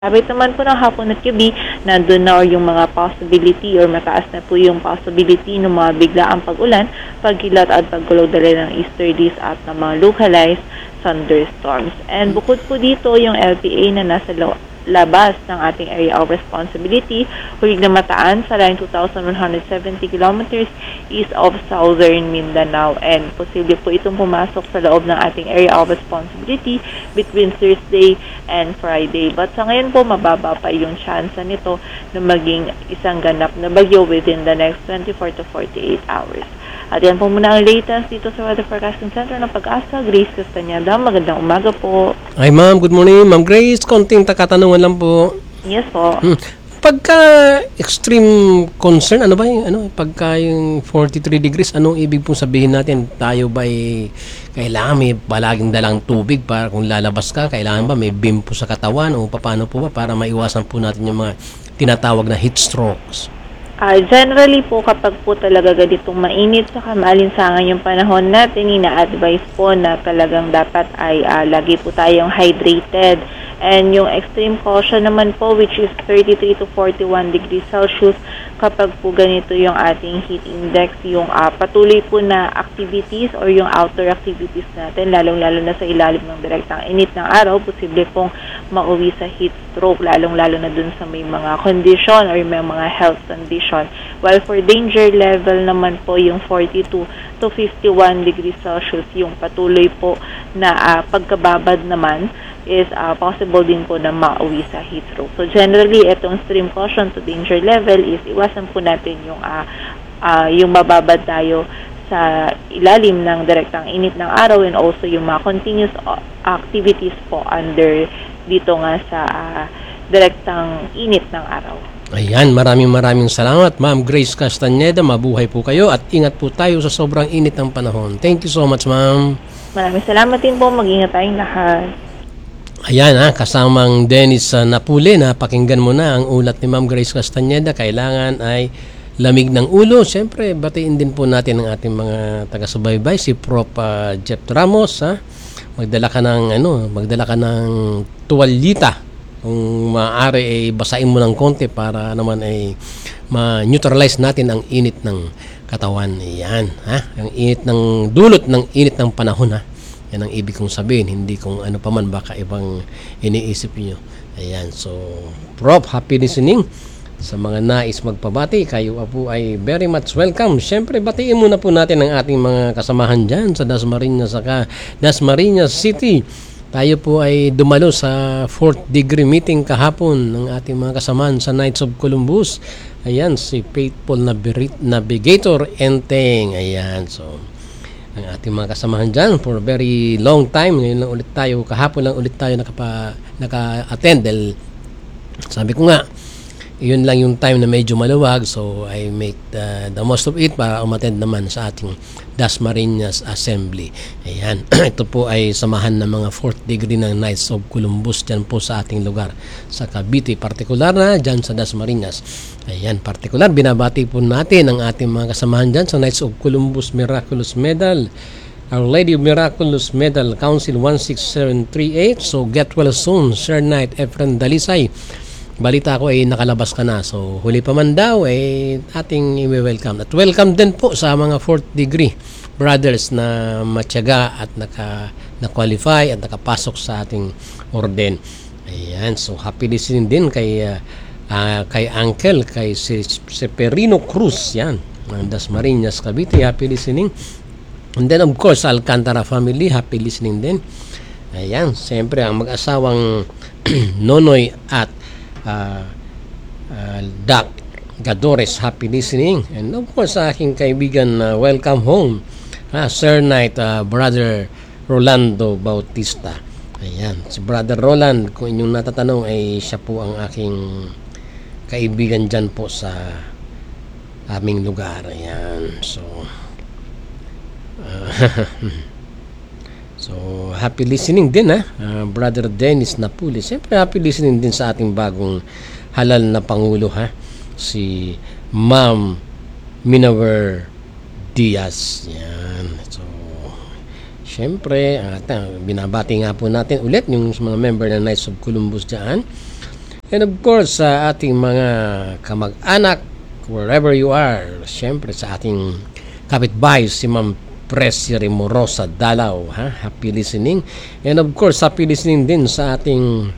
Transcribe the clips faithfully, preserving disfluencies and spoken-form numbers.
Sabit naman po ng hapon at gabi, nandun na or yung mga possibility or mataas na po yung possibility ng mga biglaang pag-ulan, pagkilat at pagkulog dala ng easterlies at ng mga localized thunderstorms. And bukod po dito, yung L P A na nasa lo- labas ng ating area of responsibility, huwag na mataan sa line two thousand one hundred seventy kilometers east of southern Mindanao, and posible po itong pumasok sa loob ng ating area of responsibility between Thursday and Friday. But sa ngayon po, mababa pa yung chance nito na maging isang ganap na bagyo within the next twenty-four to forty-eight hours. At yan po muna ang latest dito sa Weather Forecasting Center ng Pag-asa. Grace Castañeda, magandang umaga po. Ay ma'am, good morning. Ma'am Grace, konting katanungan lang po. Yes po. Hmm. Pagka extreme concern, ano ba yung, ano, pagka yung forty-three degrees, anong ibig pong sabihin natin? Tayo ba ay kailangan may palaging dalang tubig para kung lalabas ka? Kailangan ba may beam po sa katawan? O paano po ba para maiwasan po natin yung mga tinatawag na heat strokes? Uh, generally po, kapag po talaga ganitong mainit sa maalinsangan yung panahon natin, ina-advise po na talagang dapat ay uh, lagi po tayong hydrated. And yung extreme caution naman po, which is thirty-three to forty-one degrees Celsius, kapag po ganito yung ating heat index, yung uh, patuloy po na activities or yung outdoor activities natin, lalong-lalo na sa ilalim ng direktang init ng araw, posible pong mauwi sa heat stroke, lalong-lalo na dun sa may mga condition or may mga health condition. While for danger level naman po, yung forty-two to fifty-one degrees Celsius, yung patuloy po na uh, pagkababad naman, is uh, possible din po na mauwi sa heat stroke. So generally, itong extreme caution to danger level is iwasan po natin yung uh, uh, yung mababad tayo sa ilalim ng direktang init ng araw, and also yung mga continuous activities po under dito nga sa uh, direktang init ng araw. Ayan, maraming maraming salamat, Ma'am Grace Castañeda. Mabuhay po kayo at ingat po tayo sa sobrang init ng panahon. Thank you so much, ma'am. Maraming salamat din po. Mag-ingat tayong lahat. Ayan ha, kasamang Dennis uh, Napuli, na pakinggan mo na ang ulat ni Ma'am Grace Castañeda. Kailangan ay lamig ng ulo. Siyempre, batiin din po natin ang ating mga taga-subaybay, si Prof uh, Jeff Ramos. Ha? Magdala ka ng, ano, magdala ka ng tuwalyita. Kung maaari ay basain mo ng konti para naman ay ma-neutralize natin ang init ng katawan. Ayan, ha? Ang init ng dulot ng init ng panahon, ha? Yan ang ibig kong sabihin, hindi kung ano pa man baka ibang iniisip niyo. Ayan, so Prof, happy listening. Sa mga nais magpabati, kayo po ay very much welcome. Siyempre, batiin muna po natin ang ating mga kasamahan dyan sa Dasmariñas, saka Dasmariñas City. Tayo po ay dumalo sa fourth degree meeting kahapon ng ating mga kasamahan sa Knights of Columbus. Ayan, si Faithful Navigator Enteng. Ayan, so ang ating mga kasamahan dyan for a very long time. Ngayon lang ulit tayo, kahapon lang ulit tayo nakapa, naka-attend dahil sabi ko nga, yun lang yung time na medyo maluwag, so I make the, the most of it para umattend naman sa ating Dasmariñas Assembly. Ayan, ito po ay samahan ng mga fourth degree ng Knights of Columbus dyan po sa ating lugar, sa Cavite, partikular na dyan sa Dasmariñas. Ayan, partikular, binabati po natin ang ating mga kasamahan dyan sa Knights of Columbus Miraculous Medal, Our Lady of Miraculous Medal, Council one six seven three eight. So get well soon, Sir Knight Efren Dalisay. Balita ko ay nakalabas ka na. So huli pa man daw ay ating i-welcome. At welcome din po sa mga fourth degree brothers na matyaga at naka, na-qualify at nakapasok sa ating orden. Ayan, so happy listening din kay uh, uh, kay Uncle, kay si, si Perino Cruz, yan, ng Dasmariñas, Cavite, happy listening. And then of course, Alcantara family, happy listening din. Ayan, siyempre ang mag-asawang Nonoy at uh, uh, Doc Gadores, happy listening. And of course, sa aking kaibigan, uh, welcome home, uh, Sir Knight, uh, Brother Rolando Bautista. Ayan, si Brother Roland, kung inyong natatanong, ay siya po ang aking kaibigan dyan po sa aming lugar. Ayan, so uh, so happy listening din, ha, uh, Brother Dennis Napuli. Siyempre happy listening din sa ating bagong halal na Pangulo, ha, si Ma'am Minawer Diaz. Yan, so siyempre, at uh, binabati nga po natin ulit yung mga member ng Knights of Columbus dyan. And of course, sa ating mga kamag-anak, wherever you are, siyempre sa ating kapitbahay, si Ma'am Presi Remorosa Dalaw, ha? Happy listening. And of course, happy listening din sa ating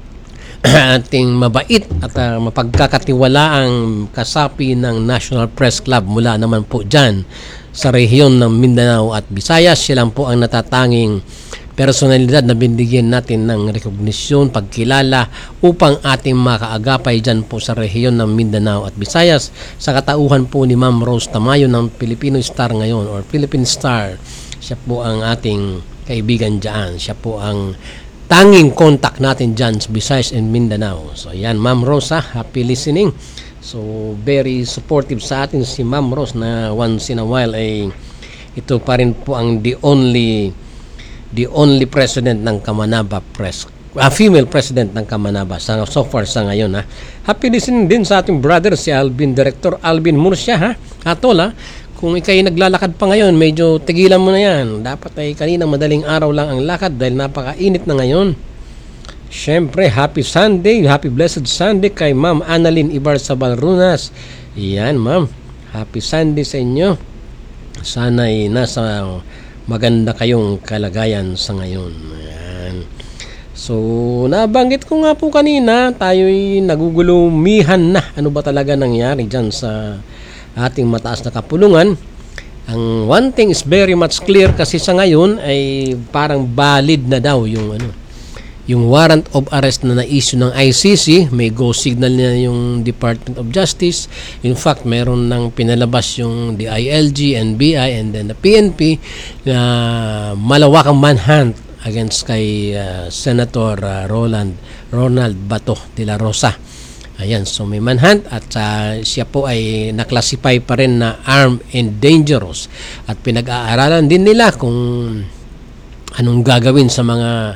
ating mabait at uh, mapagkakatiwalaang kasapi ng National Press Club mula naman po dyan sa rehiyon ng Mindanao at Visayas. Siya lang po ang natatanging personalidad na binigyan natin ng rekognisyon, pagkilala upang ating makaagapay dyan po sa rehiyon ng Mindanao at Visayas sa katauhan po ni Ma'am Rose Tamayo ng Filipino Star ngayon or Philippine Star. Siya po ang ating kaibigan dyan. Siya po ang tanging contact natin dyan sa Visayas and Mindanao. So yan, Ma'am Rose, ha? Happy listening. So very supportive sa atin si Ma'am Rose na once in a while ay ito pa rin po ang the only the only president ng Kamanaba Press, a uh, female president ng Kamanaba sa, so far sa ngayon, ha. Happy listening din sa ating brother si Alvin, Director Alvin Murcia, ha. Atol, ha, kung ikay naglalakad pa ngayon, medyo tigilan mo na yan. Dapat ay kanina madaling araw lang ang lakad dahil napakainit na ngayon. Siyempre, happy Sunday, happy blessed Sunday kay Ma'am Annalyn Ibar Sabalrunas. Yan, ma'am, happy Sunday sa inyo. Sana ay nasa maganda kayong kalagayan sa ngayon. Ayan. So, nabanggit ko nga po kanina, tayo'y nagugulumihan na. Ano ba talaga nangyari dyan sa ating mataas na kapulungan? Ang one thing is very much clear kasi sa ngayon ay parang valid na daw yung ano, yung warrant of arrest na na-issue ng I C C. May go signal na yung Department of Justice. In fact, meron nang pinalabas yung D I L G, N B I, and then the P N P na malawakang manhunt against kay uh, Senator uh, Roland Ronald Bato de la Rosa. Ayan, so may manhunt at uh, siya po ay naklasify pa rin na armed and dangerous. At pinag-aaralan din nila kung anong gagawin sa mga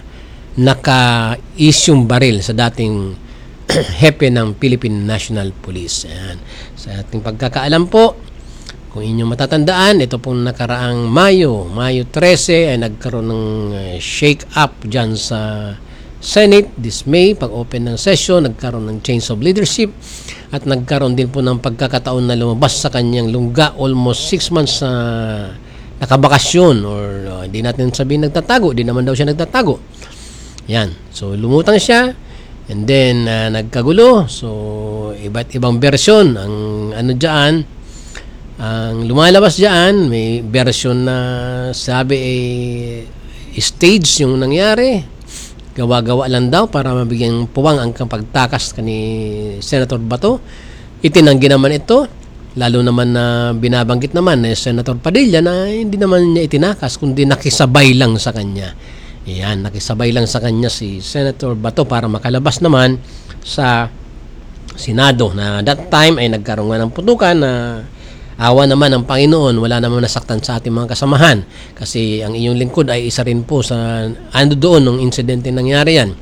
naka-isyong baril sa dating hepe ng Philippine National Police. Ayan. Sa ating pagkakaalam po, kung inyong matatandaan, ito pong nakaraang Mayo, Mayo thirteen ay nagkaroon ng uh, shake-up dyan sa Senate this May, pag-open ng session, nagkaroon ng change of leadership at nagkaroon din po ng pagkakataon na lumabas sa kanyang lungga almost six months na uh, nakabakasyon or uh, hindi natin sabihin nagtatago, di naman daw siya nagtatago. Yan. So, lumutang siya and then uh, nagkagulo. So, iba't ibang version ang ano diyan, ang lumalabas diyan, may version na sabi eh stage yung nangyari. Gawa-gawa lang daw para mabigyan puwang ang pagtakas ni Senator Bato. Itinanggi naman ito. Lalo naman na binabanggit naman ni Senator Padilla na hindi naman niya itinakas kundi nakisabay lang sa kanya. Yan, nakisabay lang sa kanya si Senator Bato para makalabas naman sa Senado na that time ay nagkaroon nga ng putukan na awa naman ng Panginoon, wala naman nasaktan sa ating mga kasamahan kasi ang inyong lingkod ay isa rin po sa ando doon nung insidente nangyari yan.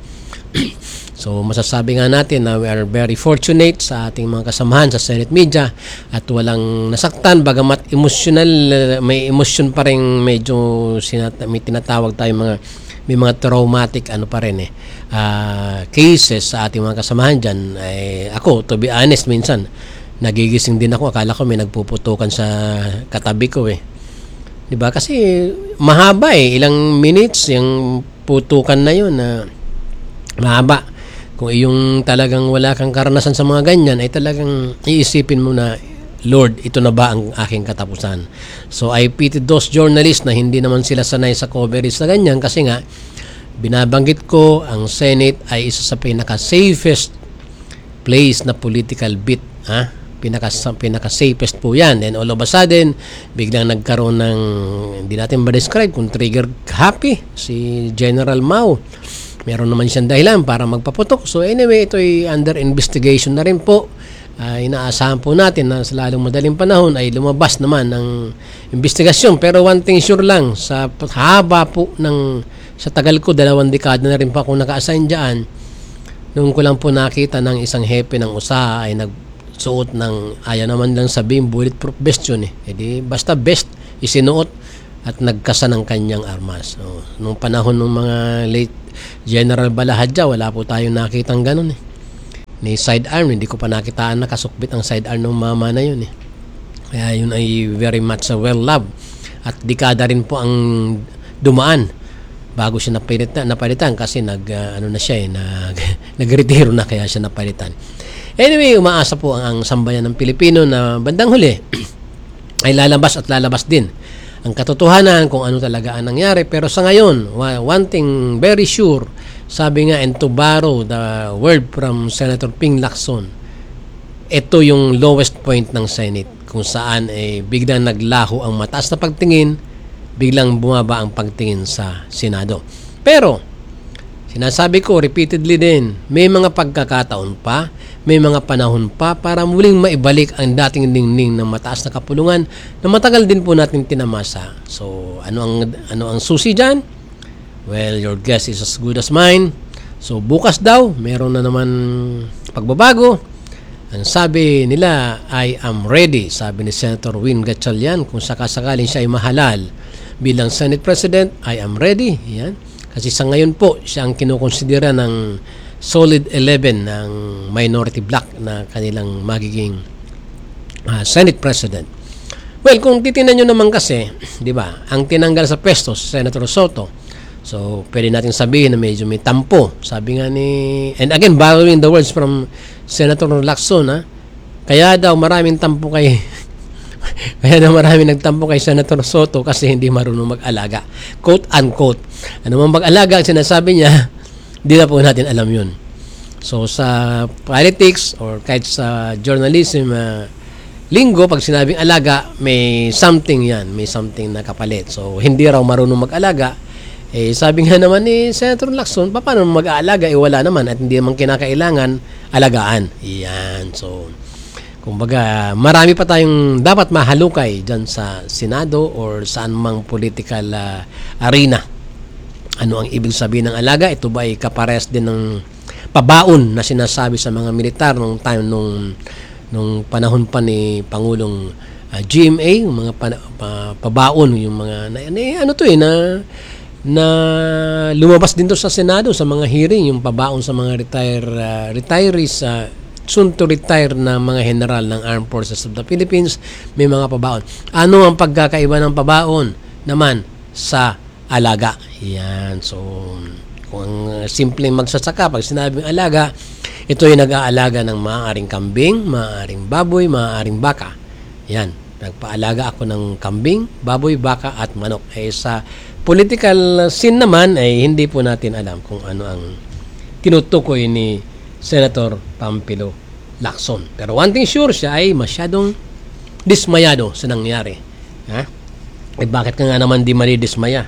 So masasabi nga natin na we are very fortunate sa ating mga kasamahan sa Senate Media at walang nasaktan bagamat emotional, may emotion pa rin, medyo sinat- may tinatawag tayo mga may mga traumatic ano pa rin eh uh, cases sa ating mga kasamahan dyan. Ay, ako, to be honest, minsan nagigising din ako, akala ko may nagpuputukan sa katabi ko eh, diba? Kasi mahaba eh, ilang minutes yung putukan na yun na uh, mahaba. Kung yung talagang wala kang karanasan sa mga ganyan ay talagang iisipin mo na, Lord, ito na ba ang aking katapusan? So I pity those journalists na hindi naman sila sanay sa coverage na ganyan kasi nga binabanggit ko ang Senate ay isa sa pinaka-safest place na political beat, ha? Pinaka pinaka-safest po yan. And all of a sudden, biglang nagkaroon ng, hindi natin ma-describe kung trigger happy si General Mao. Meron naman siyang dahilan para magpaputok. So anyway, ito ay under investigation na rin po. Uh, inaasahan po natin na sa lalong madaling panahon ay lumabas naman ng investigasyon. Pero one thing sure lang, sa haba po ng, sa tagal ko, dalawang dekada na rin pa akong naka-assign dyan, noong ko lang po nakita ng isang hepe ng U S A ay nagsuot ng, ayaw naman lang sabihin, bulletproof vest yun eh. E di, basta vest, isinuot at nagkasa ng kanyang armas. So, nung panahon ng mga late General Balahadja, wala po tayong nakitang ganun eh. may sidearm. Hindi ko pa nakitaan nakasukbit ang sidearm ng mama na yun eh. Kaya yun ay very much uh, well loved. At dekada rin po ang dumaan bago siya napalitan, napalitan kasi nag uh, ano na siya eh, nag nagretiro na kaya siya napalitan. Anyway, umaasa po ang, ang sambayan ng Pilipino na bandang huli ay lalabas at lalabas din ang katotohanan kung ano talaga ang nangyari. Pero sa ngayon, one thing very sure, sabi nga, and to borrow the word from Senator Ping Lacson, ito yung lowest point ng Senate kung saan eh, biglang naglaho ang mataas na pagtingin, biglang bumaba ang pagtingin sa Senado. Pero, sinasabi ko repeatedly din, may mga pagkakataon pa, may mga panahon pa para muling maibalik ang dating ningning ng mataas na kapulungan na matagal din po natin tinamasa. So, ano ang, ano ang susi dyan? Well, your guess is as good as mine. So, bukas daw, meron na naman pagbabago. Ang sabi nila, I am ready, sabi ni Senator Win Gatchalian, kung sakasakaling siya ay mahalal bilang Senate President, I am ready. Yan. Kasi sa ngayon po, siya ang kinukonsidera ng solid eleven ng minority bloc na kanilang magiging uh, Senate President. Well, kung titingnan nyo naman kasi, di ba, ang tinanggal sa pwesto si Senator Soto, so pwede natin sabihin na medyo may tampo. Sabi nga ni, and again, borrowing the words from Senator Lacson, ha, kaya daw maraming tampo kay kaya daw maraming nagtampo kay Senator Soto kasi hindi marunong mag-alaga. Quote unquote. Ano mang mag-alaga ang sinasabi niya, hindi na po natin alam yun. So sa politics or kahit sa journalism uh, linggo, pag sinabing alaga, may something yan, may something na kapalit. So hindi raw marunong mag-alaga. Eh sabi nga naman ni Senator Lacson, paano mag-aalaga? Eh wala naman at hindi naman kinakailangan alagaan. Yan. So kumbaga, marami pa tayong dapat mahalukay dyan sa Senado or saan mang political uh, arena. Ano ang ibig sabihin ng alaga? Ito ba ay kapares din ng pabaon na sinasabi sa mga militar nung time nung nung panahon pa ni Pangulong uh, G M A, yung mga pa, pa, pabaon, yung mga na, na, ano to eh na na lumabas din to sa Senado sa mga hearing, yung pabaon sa mga retire uh, retirees uh, soon to retire na mga general ng Armed Forces of the Philippines, may mga pabaon. Ano ang pagkakaiba ng pabaon naman sa alaga? Yan. So, kung simpleng magsasaka, pag sinabing alaga, ito ay nag-aalaga ng maaaring kambing, maaaring baboy, maaaring baka. Yan. Nagpaalaga ako ng kambing, baboy, baka at manok. Eh, sa political scene naman, ay hindi po natin alam kung ano ang tinutukoy ni Senator Pampilo Lacson. Pero one thing sure, siya ay masyadong dismayado sa nangyari. Ha? Eh bakit ka nga naman di malidismaya?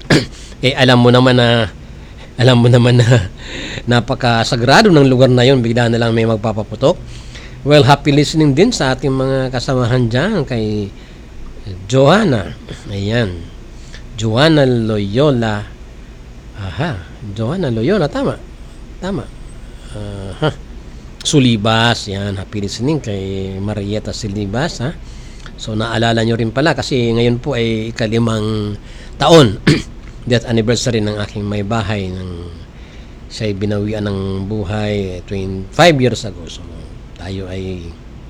Eh alam mo naman na alam mo naman na napakasagrado ng lugar na yon, bigla na lang may magpapaputok. Well, happy listening din sa ating mga kasamahan dyan kay Joanna. Ayan. Joanna Loyola. Aha. Joanna Loyola. Tama. Tama. Uh, huh. Sulibas. Yan. Happy listening kay Marieta Sulibas. Ha? So, naalala nyo rin pala kasi ngayon po ay ikalimang taon. Death anniversary ng aking may bahay ng siya'y binawian ng buhay twenty-five years ago. So, tayo ay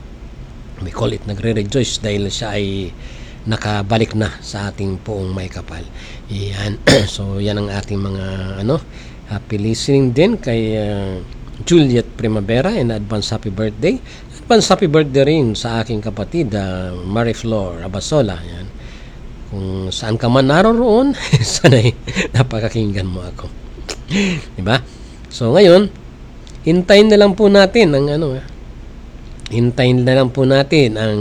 we call it nagre-rejoice dahil siya ay nakabalik na sa ating poong may kapal. Yan. So, yan ang ating mga ano, happy listening din kay uh, Juliet Primavera and advance happy birthday. Advance happy birthday rin sa aking kapatid uh, Marie Flor Abasola. Yan. Kung saan ka man naroon, sana'y napakakinggan mo ako. Diba? So, ngayon, hintayin na lang po natin ang ano, hintayin na lang po natin ang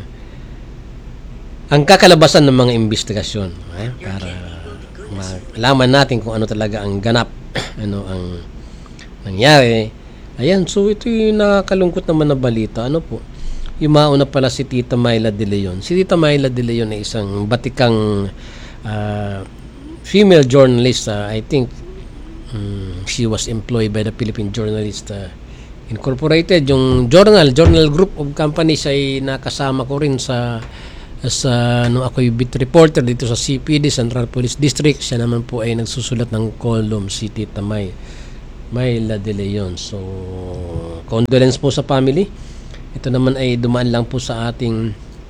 ang kakalabasan ng mga investigasyon. Eh, para malaman natin kung ano talaga ang ganap, ano ang nangyari. Ayan, so ito yung nakakalungkot naman na balita. Ano po? Yung mauna pala si Tita Myla De Leon. Si Tita Myla De Leon ay isang batikang uh, female journalist. Uh, I think um, she was employed by the Philippine Journalist uh, Incorporated. Yung journal, journal group of companies ay nakasama ko rin sa sa no, ako yung beat reporter dito sa C P D, Central Police District. Siya naman po ay nagsusulat ng column, si Tita May Mayla De Leon. So, condolence po sa family. Ito naman ay dumaan lang po sa ating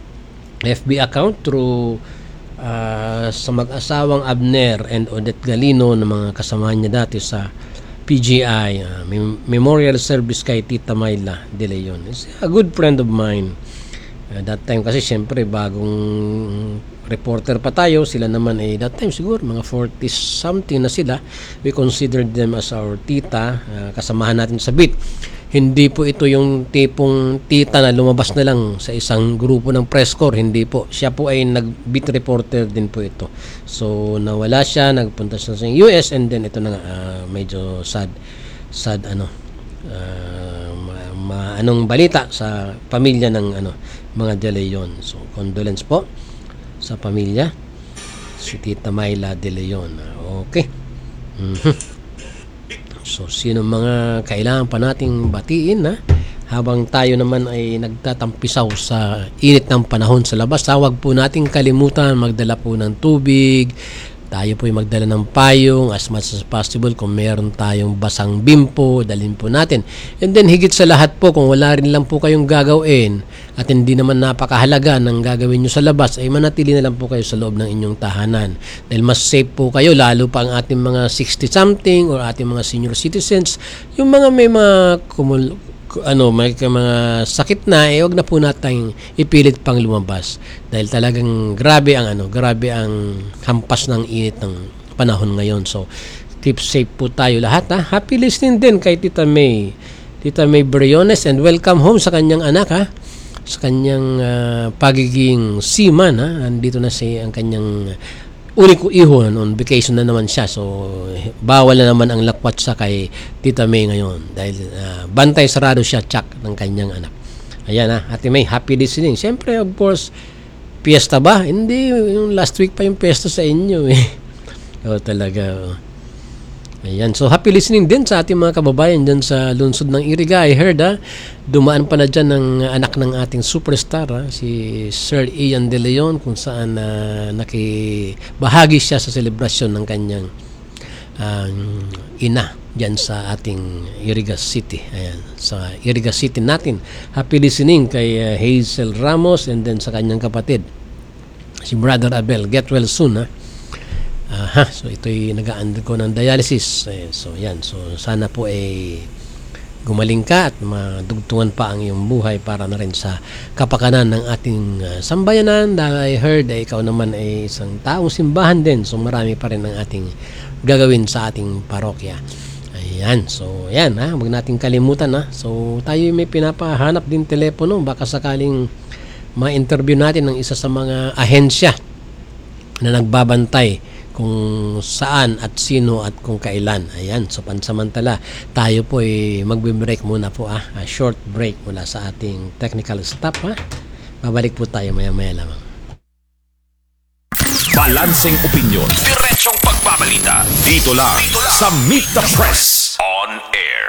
F B account through uh, sa mag-asawang Abner and Odette Galino na mga kasama niya dati sa P G I, uh, memorial service kay Tita Mayla De Leon. Is a good friend of mine. Uh, that time kasi syempre bagong reporter pa tayo, sila naman ay that time siguro mga forty something na sila. We considered them as our tita, uh, kasamahan natin sa beat. Hindi po ito yung tipong tita na lumabas na lang sa isang grupo ng press corps, hindi po. Siya po ay nag-beat reporter din po ito. So nawala siya, nagpunta siya sa U S, and then ito na uh, medyo sad sad ano uh, ma, ma, anong balita sa pamilya ng ano mga De Leon. So condolence po sa pamilya si Tita Mayla De Leon. Okay. Mm-hmm. So, sino mga kailangan pa nating batiin na habang tayo naman ay nagtatampisaw sa init ng panahon sa labas. Huwag po nating kalimutan magdala po ng tubig. Tayo po ay magdala ng payong as much as possible. Kung meron tayong basang bimpo, dalhin po natin. And then higit sa lahat po, kung wala rin lang po kayong gagawin at hindi naman napakahalaga ng gagawin nyo sa labas, ay manatili na lang po kayo sa loob ng inyong tahanan. Dahil mas safe po kayo, lalo pa ang ating mga sixty something or ating mga senior citizens. Yung mga may mga kumul ano, may mga sakit na, eh, wag na po natin ipilit pang lumabas. Dahil talagang grabe ang ano, grabe ang hampas ng init ng panahon ngayon. So, keep safe po tayo lahat, ha. Happy listening din kay Tita May. Tita May Briones, and welcome home sa kanyang anak, ha. Sa kanyang uh, pagiging seaman, ha. Andito na si ang kanyang uling iho, on vacation na naman siya. So, bawal na naman ang lakwat sa kay Tita May ngayon. Dahil uh, bantay sarado siya, tsak, ng kanyang anak. Ayan, ha. Ate May, happy listening. Siyempre, of course, piyesta ba? Hindi, yung last week pa yung piyesta sa inyo, eh. O, talaga, oh. Ayan. So, happy listening din sa ating mga kababayan dyan sa lungsod ng Iriga. I heard, ha, dumaan pa na dyan ng anak ng ating superstar, ha, si Sir Ian De Leon, kung saan uh, nakibahagi siya sa selebrasyon ng kanyang uh, ina dyan sa ating Iriga City. Ayan. Sa Iriga City natin. Happy listening kay uh, Hazel Ramos, and then sa kanyang kapatid, si Brother Abel. Get well soon, ha. Aha, so ito'y nag-undergo ng dialysis. Eh, so yan, so sana po ay gumaling ka at madugtungan pa ang iyong buhay para na rin sa kapakanan ng ating uh, sambayanan. Dahil I heard eh, ikaw naman ay isang taong simbahan din, so marami pa rin ang ating gagawin sa ating parokya. Ayan, so yan, ha, huwag nating kalimutan, ha. So tayo may pinapahanap din telepono, baka sakaling ma-interview natin ng isa sa mga ahensya na nagbabantay kung saan at sino at kung kailan. Ayan, so pansamantala tayo po ay magbe-break muna po, ah. A short break mula sa ating technical staff, ha. Babalik po tayo maya-maya lamang. Balanseng opinyon, diretsong pagbabalita. Dito lang, dito lang sa Meet the Press on Air.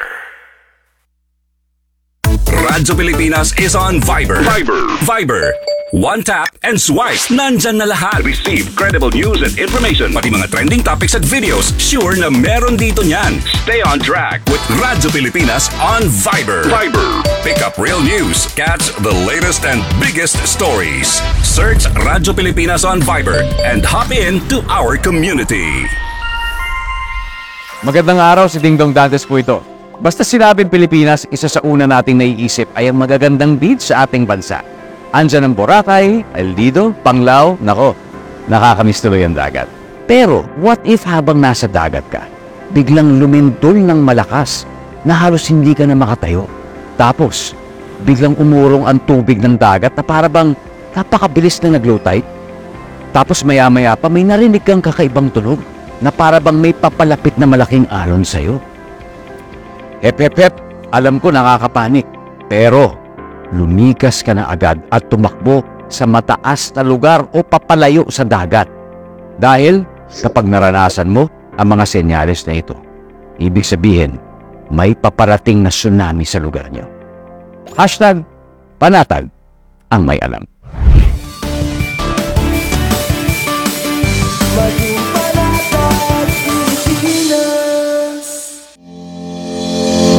Radyo Pilipinas is on Viber. Viber. Viber. One tap and swipe. Nandyan na lahat. Receive credible news and information. Pati mga trending topics at videos. Sure na meron dito niyan. Stay on track with Radyo Pilipinas on Viber. Viber. Pick up real news. Catch the latest and biggest stories. Search Radyo Pilipinas on Viber and hop in to our community. Magandang araw, si Ding Dong Dantes po ito. Basta sinabing Pilipinas, isa sa una nating naiisip ay ang magagandang beach sa ating bansa. Andyan ang Boracay, El Nido, Panglao, nako, nakakamiss tuloy ang dagat. Pero, what if habang nasa dagat ka, biglang lumindol ng malakas na halos hindi ka na makatayo? Tapos, biglang umurong ang tubig ng dagat na para bang napakabilis na nag-low tide? Tapos maya-maya pa may narinig kang kakaibang tunog na para bang may papalapit na malaking alon sa'yo. Hep hep hep, alam ko nakakapanik, pero lumikas ka na agad at tumakbo sa mataas na lugar o papalayo sa dagat. Dahil kapag naranasan mo ang mga senyales na ito, ibig sabihin, may paparating na tsunami sa lugar nyo. Hashtag panatag ang may alam.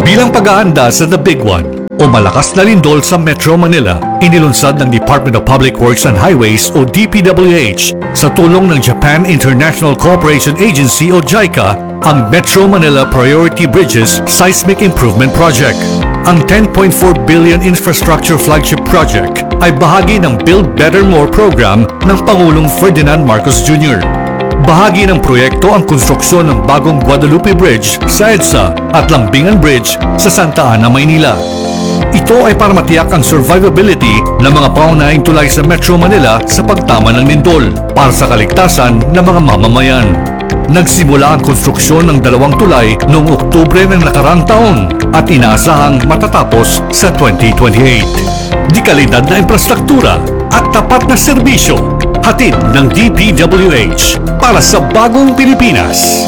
Bilang pag-aanda sa The Big One o malakas na lindol sa Metro Manila, inilunsad ng Department of Public Works and Highways o D P W H sa tulong ng Japan International Cooperation Agency o JICA ang Metro Manila Priority Bridges Seismic Improvement Project. Ang ten point four billion infrastructure flagship project ay bahagi ng Build Better More program ng Pangulong Ferdinand Marcos Junior Bahagi ng proyekto ang konstruksyon ng bagong Guadalupe Bridge sa EDSA at Lambingan Bridge sa Santa Ana, Maynila. Ito ay para matiyak ang survivability ng mga paunahing tulay sa Metro Manila sa pagtama ng lindol para sa kaligtasan ng mga mamamayan. Nagsimula ang konstruksyon ng dalawang tulay noong Oktubre ng nakarang taon at inaasahang matatapos sa twenty twenty-eight. Di kalidad na infrastruktura at tapat na serbisyo, hatid ng D P W H para sa bagong Pilipinas.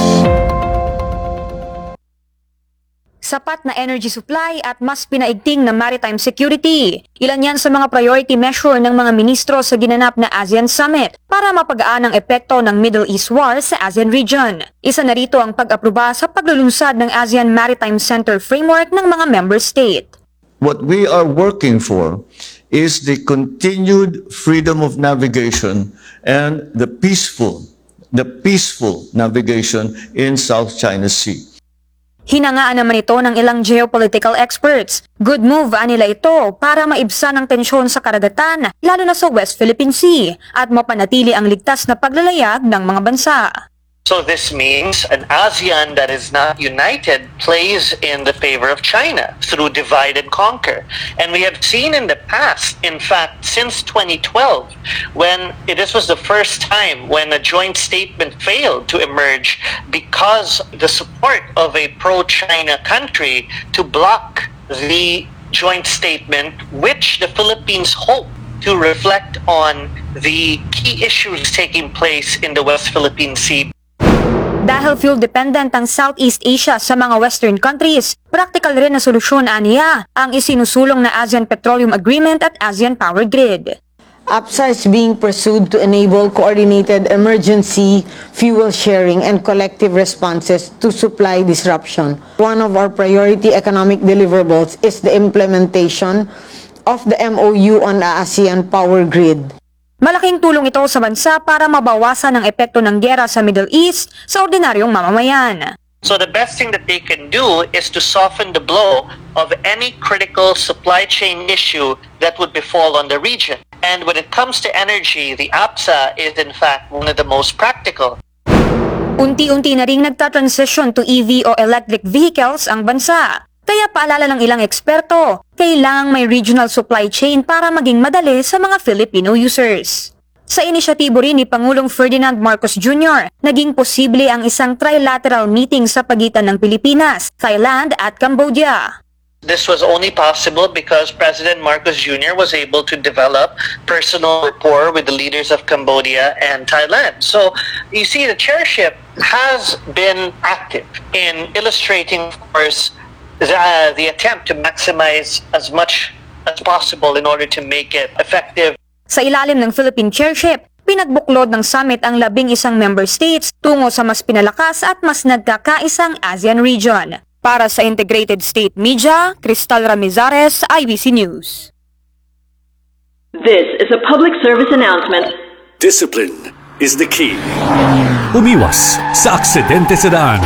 Sapat na energy supply at mas pinaigting na maritime security. Ilan yan sa mga priority measure ng mga ministro sa ginanap na ASEAN Summit para mapagaan ang epekto ng Middle East War sa ASEAN region. Isa na rito ang pag-aproba sa paglulunsad ng ASEAN Maritime Center Framework ng mga member state. What we are working for is the continued freedom of navigation and the peaceful, the peaceful navigation in South China Sea. Hinangaan naman ito ng ilang geopolitical experts. Good move anila ito para maibsan ang tensyon sa karagatan, lalo na sa West Philippine Sea, at mapanatili ang ligtas na paglalayag ng mga bansa. So this means an ASEAN that is not united plays in the favor of China through divide and conquer. And we have seen in the past, in fact, since twenty twelve, when this was the first time when a joint statement failed to emerge because the support of a pro-China country to block the joint statement, which the Philippines hope to reflect on the key issues taking place in the West Philippine Sea. Dahil fuel-dependent ang Southeast Asia sa mga Western countries, practical rin na solusyon aniya ang isinusulong na ASEAN Petroleum Agreement at ASEAN Power Grid. A P S A is being pursued to enable coordinated emergency fuel sharing and collective responses to supply disruption. One of our priority economic deliverables is the implementation of the M O U on the ASEAN Power Grid. Malaking tulong ito sa bansa para mabawasan ang epekto ng giyera sa Middle East sa ordinaryong mamamayan. So the best thing that they can do is to soften the blow of any critical supply chain issue that would befall on the region. And when it comes to energy, the A P S A is in fact one of the most practical. Unti-unti na ring nagta-transition to E V o electric vehicles ang bansa. Kaya paalala ng ilang eksperto, kailangang may regional supply chain para maging madali sa mga Filipino users. Sa inisyatibo rin ni Pangulong Ferdinand Marcos Junior, naging posible ang isang trilateral meeting sa pagitan ng Pilipinas, Thailand at Cambodia. This was only possible because President Marcos Junior was able to develop personal rapport with the leaders of Cambodia and Thailand. So you see, the chairship has been active in illustrating, of course, the, uh, the attempt to maximize as much as possible in order to make it effective. Sa ilalim ng Philippine chairship, pinagbuklod ng summit ang labing isang member states tungo sa mas pinalakas at mas nagkakaisang ASEAN region. Para sa Integrated State Media, Cristal Ramizares, I B C News. This is a public service announcement. Discipline is the key. Umiwas sa aksidente sa daan.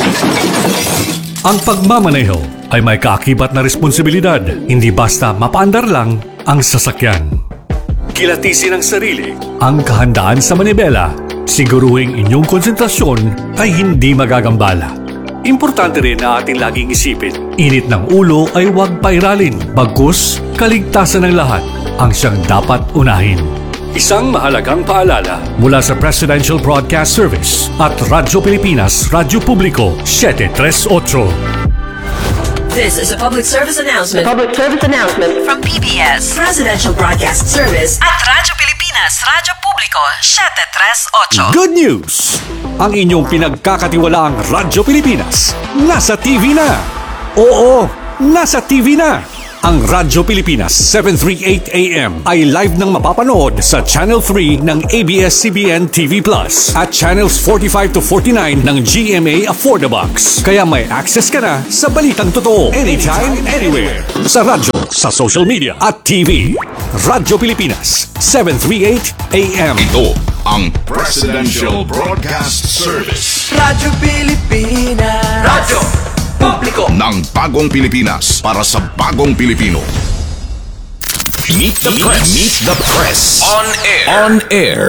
Ang pagmamaneho ay may kaakibat na responsibilidad, hindi basta mapaandar lang ang sasakyan. Kilatisin ang sarili, ang kahandaan sa manibela, siguruhing inyong konsentrasyon ay hindi magagambala. Importante rin na ating laging isipin, init ng ulo ay huwag pairalin, bagkus kaligtasan ng lahat ang siyang dapat unahin. Isang mahalagang paalala mula sa Presidential Broadcast Service at Radyo Pilipinas, Radyo Publiko, seven three eight. This is a public service announcement. Public service announcement From P B S Presidential Broadcast Service at Radyo Pilipinas, Radyo Publiko, seven three eight. Good news! Ang inyong pinagkakatiwalaang Radyo Pilipinas, nasa T V na! Oo, nasa T V na! Ang Radyo Pilipinas seven thirty-eight A M ay live nang mapapanood sa Channel three ng A B S C B N T V Plus at Channels forty-five to forty-nine ng G M A Affordabox. Kaya may access ka na sa balitang totoo anytime, anywhere. Sa radyo, sa social media at T V. Radyo Pilipinas seven thirty-eight A M. Ito ang Presidential Broadcast Service. Radyo Pilipinas. Radyo Publiko ng bagong Pilipinas para sa bagong Pilipino. Meet the Press. Meet the Press. On air. On air.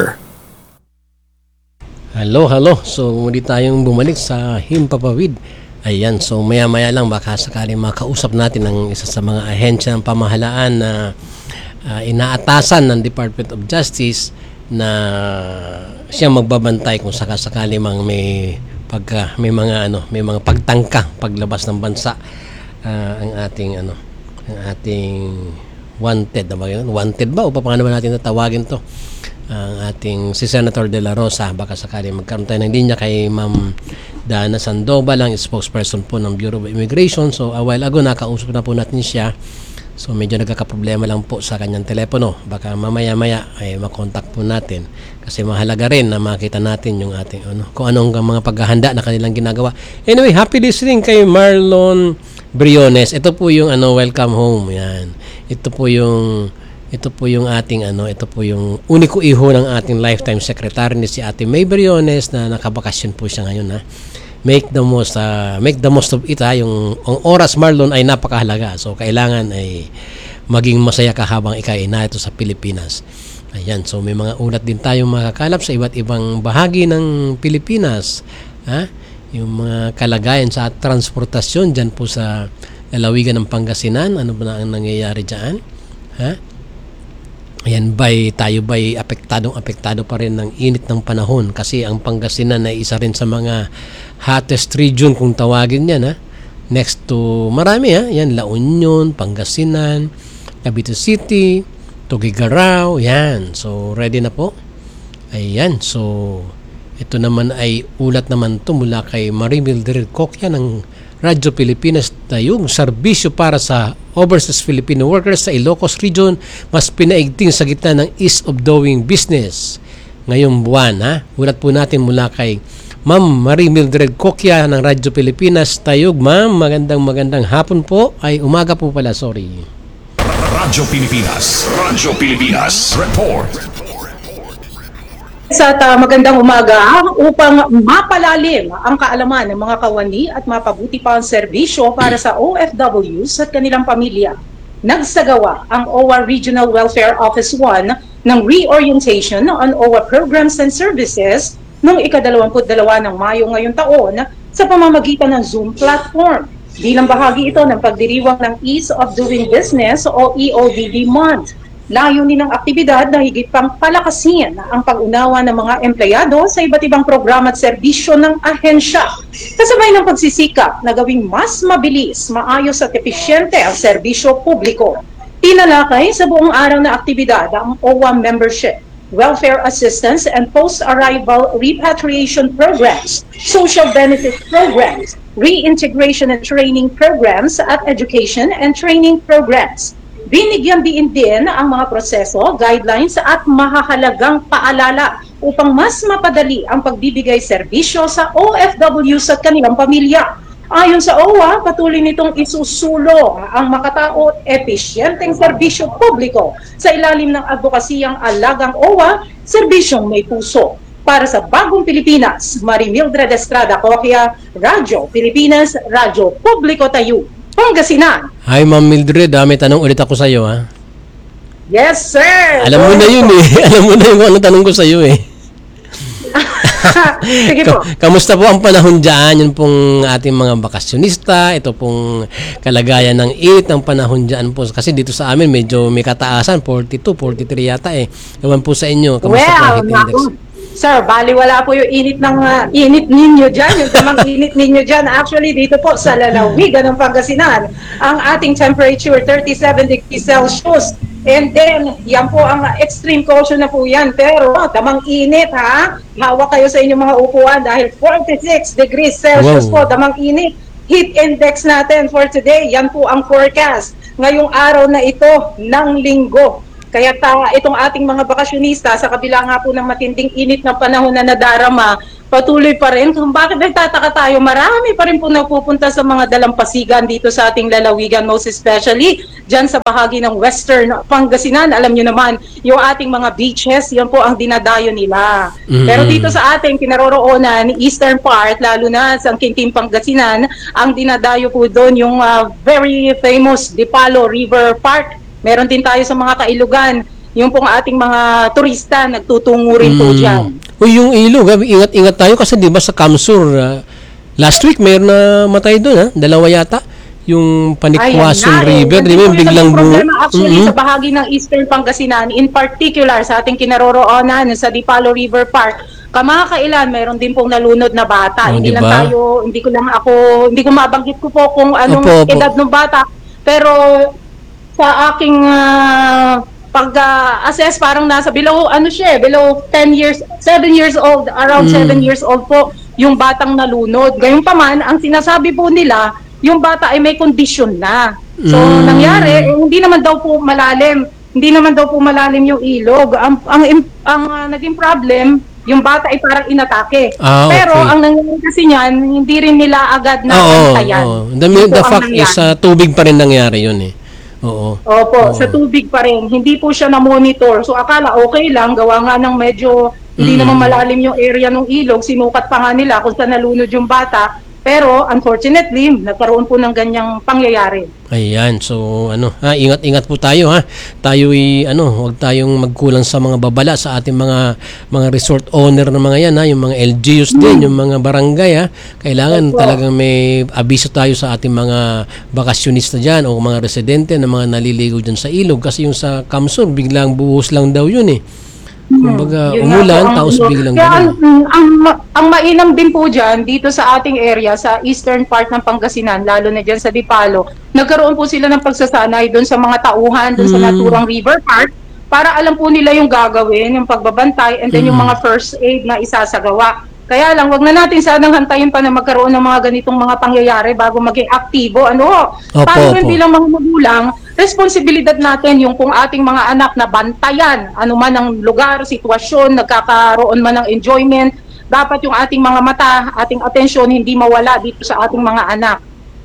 Hello, hello. So, muli tayong bumalik sa Himpapawid. Ayan, so maya-maya lang baka sakaling makausap natin ang isa sa mga ahensya ng pamahalaan na uh, inaatasan ng Department of Justice na siya magbabantay kung sakasakali mang may pagka may mga ano, may mga pagtangka paglabas ng bansa uh, ang ating ano, ang ating wanted, ba yun? Wanted ba o paano ba natin tatawagin to? Ang uh, ating si Senator De La Rosa, baka sakali magkaroon tayo ng linya kay Ma'am Dana Sandoval, ang spokesperson po ng Bureau of Immigration. So a while ago nakausap na po natin siya. So medyo nagkakaproblema lang po sa kanyang telepono. Baka mamaya-maya ay makontak po natin kasi mahalaga rin na makita natin yung ating ano, kung anong mga paghahanda na kanilang ginagawa. Anyway, happy listening kay Marlon Briones. Ito po yung ano, welcome home. Yan. Ito po yung ito po yung ating ano, ito po yung uniko iho ng ating lifetime secretary ni si Ate May Briones na nakabakasyon po siya ngayon, ha. Make the most uh, make the most of it, ha. Yung ang oras, Marlon, ay napakahalaga. So kailangan ay maging masaya ka habang ikaw ay narito sa Pilipinas. Ayan, so may mga ulat din tayong makakalap sa iba't ibang bahagi ng Pilipinas, ha? Yung mga kalagayan sa transportasyon diyan po sa lalawigan ng Pangasinan, ano ba na ang nangyayari diyan, ha? Ayan, ba'y tayo ba'y apektadong apektado pa rin ng init ng panahon kasi ang Pangasinan ay isa rin sa mga hottest region kung tawagin yan, ha? Next to marami, ha? Yan, La Union, Pangasinan, Cavite City, Tuguegarao, yan. So ready na po. Ayan, so ito naman ay ulat naman to mula kay Marimil Diricocchia ng Radyo Pilipinas, tayong serbisyo para sa overseas Filipino workers sa Ilocos Region mas pinaigting sa gitna ng ease of doing business ngayong buwan, ha? Ulat po natin mula kay Ma'am Marie Mildred Coquia ng Radyo Pilipinas. Tayog, ma'am, magandang magandang hapon po. Ay, umaga po pala, sorry. Radyo Pilipinas. Radyo Pilipinas. Report. Sa uh, magandang umaga upang mapalalim ang kaalaman ng mga kawani at mapabuti pa ang serbisyo para sa O F Ws at kanilang pamilya. Nagsagawa ang O W A Regional Welfare Office one ng reorientation on O W A programs and services noong ikadalawamput dalawa ng Mayo ngayong taon sa pamamagitan ng Zoom platform. Bilang bahagi ito ng pagdiriwang ng Ease of Doing Business o E O D B Month. Layunin ng aktibidad na higit pang palakasin ang pag-unawa ng mga empleyado sa iba't ibang programa at serbisyo ng ahensya. Kasabay ng pagsisikap na gawing mas mabilis, maayos at episyente ang serbisyo publiko. Tinalakay sa buong araw na aktibidad ang O W A membership, welfare assistance and post-arrival repatriation programs, social benefit programs, reintegration and training programs at education and training programs. Binigyan din din ang mga proseso, guidelines at mahahalagang paalala upang mas mapadali ang pagbibigay serbisyo sa O F Ws at kanilang pamilya. Ayon sa O W A, patuloy nitong isusulong ang makatao at episyenteng serbisyo publiko sa ilalim ng advokasiyang alagang O W A, serbisyong may puso. Para sa Bagong Pilipinas, Marimildred Estrada Coquia, Radyo Pilipinas, Radyo Publiko Tayo, Pangasinan. Hi, Ma'am Mildred. Ah, may tanong ulit ako sa iyo, ha? Yes, sir. Alam mo na yun, eh. Alam mo na yung ano tanong ko sa iyo, eh. Sige po. Kamusta po ang panahon dyan? Yun pong ating mga bakasyonista. Ito pong kalagayan ng init ng panahon dyan po. Kasi dito sa amin, medyo may kataasan. forty-two, forty-three yata, eh. Ewan po sa inyo. Kamusta well, po ang heat index? Sir, bali wala po yung init ng uh, init ninyo dyan, yung tamang init ninyo dyan. Actually, dito po sa lalawigan ng Pangasinan, ang ating temperature, thirty-seven degrees Celsius. And then, yan po ang extreme caution na po yan. Pero, tamang init, ha? Hawak kayo sa inyong mga upuan dahil forty-six degrees Celsius wow. po, tamang init. Heat index natin for today, yan po ang forecast. ngayong araw na ito ng linggo. Kaya ta, itong ating mga bakasyonista, sa kabila nga po ng matinding init ng panahon na nadarama, patuloy pa rin. Kung bakit nagtataka tayo, marami pa rin po napupunta sa mga dalampasigan dito sa ating lalawigan, most especially dyan sa bahagi ng Western Pangasinan. Alam nyo naman, yung ating mga beaches, yan po ang dinadayo nila. Mm-hmm. Pero dito sa ating kinaroroonan, Eastern part, lalo na sa Quintin, Pangasinan, ang dinadayo po doon yung uh, very famous Dipalo River Park. Meron din tayo sa mga kailugan, yung pong ating mga turista nagtutungo rin po dyan. O yung ilog, ingat-ingat tayo kasi di ba sa Kamsur, uh, last week mayroon na matay doon, ha? Dalawa yata. Yung Panikwason River, di ba yung biglang buo? Actually, mm-hmm. sa bahagi ng Eastern Pangasinan, in particular sa ating kinaroroonan sa Dipalo River Park, kamakailan mayroon din pong nalunod na bata. Oh, hindi diba? lang tayo, hindi ko lang ako, hindi ko mabanggit ko po kung anong opo, opo. edad ng bata, pero sa aking uh, pag-assess, uh, parang nasa below, ano siya, below ten years, seven years old, around mm. seven years old po yung batang nalunod. Gayunpaman, ang sinasabi po nila, yung bata ay may condition na. So, mm. nangyari, eh, hindi naman daw po malalim, hindi naman daw po malalim yung ilog. Ang, ang, ang uh, naging problem, yung bata ay parang inatake. Ah, okay. Pero ang nangyari kasi niyan, hindi rin nila agad na pantayan. Oh, oh. The, the fact is, uh, tubig pa rin nangyari yun eh. Oo. Opo, Oo. sa tubig pa rin. Hindi po siya na-monitor. So akala okay lang, gawa nga ng medyo hindi mm. naman malalim yung area ng ilog. Sinukat pa nga nila kung saan nalunod yung bata. Pero unfortunately, nagkaroon po ng ganyang pangyayari. Ayan, so ano, ha, ingat-ingat po tayo ha. Tayo ay ano, huwag tayong magkulang sa mga babala sa ating mga mga resort owner na mga yan ha, yung mga L G Us din, mm. yung mga barangay ha. Kailangan Opo. talagang may abiso tayo sa ating mga bakasyonista diyan o mga residente na mga naliligo diyan sa ilog kasi yung sa Kamsur biglang buhos lang daw yun eh. Kumbaga, hmm, umulan, tapos biglang kaya ang, ang, ang mainam din po dyan, dito sa ating area, sa eastern part ng Pangasinan, lalo na dyan sa Dipalo, nagkaroon po sila ng pagsasanay doon sa mga tauhan, doon hmm. sa naturang river park, para alam po nila yung gagawin, yung pagbabantay, and then hmm. yung mga first aid na isasagawa. Kaya lang, wag na natin sanang hantayin pa na magkaroon ng mga ganitong mga pangyayari bago maging aktibo. Ano? Opo, paano rin opo. bilang mga magulang, responsibilidad natin yung kung ating mga anak na bantayan, ano man ang lugar, sitwasyon, nagkakaroon man ng enjoyment, dapat yung ating mga mata, ating atensyon hindi mawala dito sa ating mga anak.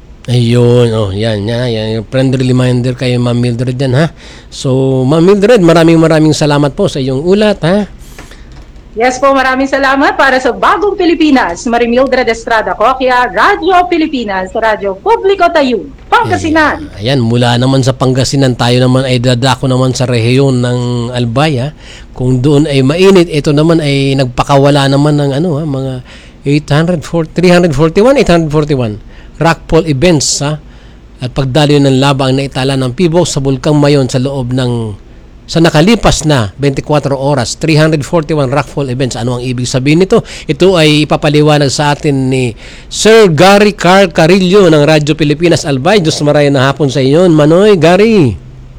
Ayun, oh, yan, yan, yan. Friendly reminder kayo, Ma'am Mildred yan, ha? So, Ma'am Mildred, maraming maraming salamat po sa iyong ulat, ha? Yes po, maraming salamat para sa Bagong Pilipinas. Marie Mildred Estrada ko, kaya Radyo Pilipinas, Radyo Publiko Tayo, Pangasinan. Ayan, mula naman sa Pangasinan, tayo naman ay dadako naman sa rehiyon ng Albay, ha? Kung doon ay mainit, ito naman ay nagpakawala naman ng ano, ha? Mga eight forty-one, eight forty-one rockfall events, ha? At pagdaloy ng laba ang naitala ng P B O K sa Bulkang Mayon sa loob ng sa nakalipas na twenty-four oras, three forty-one rockfall events. Ano ang ibig sabihin nito? Ito ay ipapaliwanag sa atin ni Sir Gary Carl Carillo ng Radyo Pilipinas Albay. Diyos maraya na hapon sa inyo. Manoy, Gary.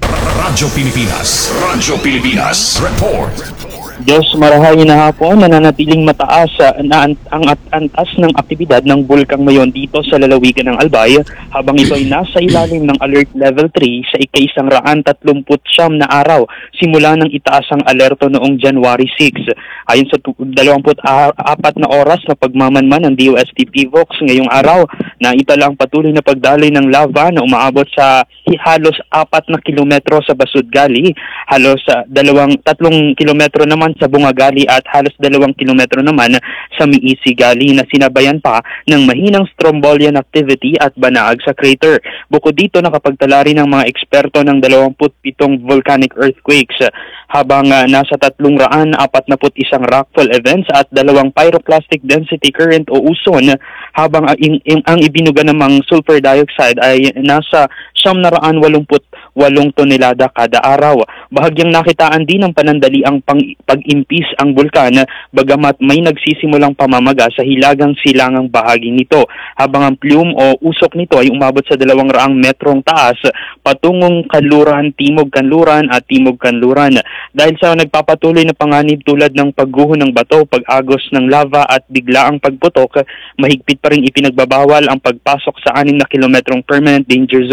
Radyo Pilipinas. Radyo Pilipinas. Report. Diyos marahay na hapon, nananatiling mataas uh, na ang, ang at antas ng aktibidad ng Bulkang Mayon dito sa lalawigan ng Albay habang ito ay nasa ilalim ng Alert Level three sa ika-isang raan tatlumput siyam na araw simula nang itaas ang alerto noong January sixth. Ayon sa dalawampu't apat na oras na pagmamanman ng D O S T P V O X ngayong araw na itala ang patuloy na pagdaloy ng lava na umaabot sa halos apat na kilometro sa Basud Gali, halos uh, dalawang tatlong kilometro naman sa Bungagali at halos dalawang kilometro naman sa Miisi Gali na sinabayan pa ng mahinang strombolian activity at banaag sa crater. Bukod dito, nakapagtala rin ng mga eksperto ng dalawampu't pitong volcanic earthquakes habang uh, nasa tatlong raan apat na put isang rockfall events at dalawang pyroclastic density current o uson habang uh, in, in, ang ibinuga namang sulfur dioxide ay nasa siyam na raan walumput walong tonelada kada araw. Bahagyang nakitaan din ng panandali ang pang, pag-impis ang bulkan bagamat may nagsisimulang pamamaga sa hilagang silangang bahagi nito habang ang plume o usok nito ay umabot sa dalawang raang metrong taas patungong kanluran, timog kanluran at timog kanluran. Dahil sa nagpapatuloy na panganib tulad ng pagguho ng bato, pag-agos ng lava at biglaang pagputok, mahigpit pa rin ipinagbabawal ang pagpasok sa anim na kilometrong permanent danger zone